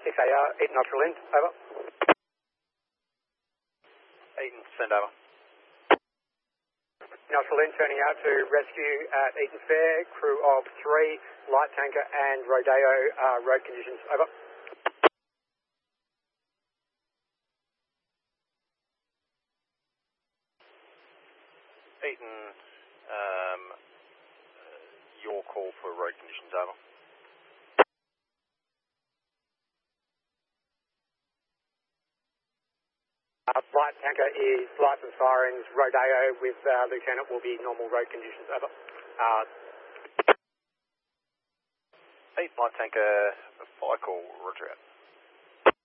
6AR, Eaton Offshore Wind, over. Eaton, send over. Offshore Wind turning out to rescue at Eaton Fair, crew of 3, light tanker and Rodeo, road conditions, over. Eaton, your call for road conditions, over. Light tanker is lights and sirens, Rodeo with Lieutenant will be normal road conditions, over. Eaton, light tanker, fire call, roger out.